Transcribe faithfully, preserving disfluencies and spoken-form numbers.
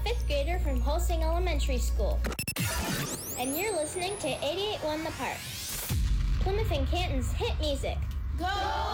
fifth grader from Holsing Elementary School. And you're listening to eighty-eight point one The Park, Plymouth and Canton's hit music. Go!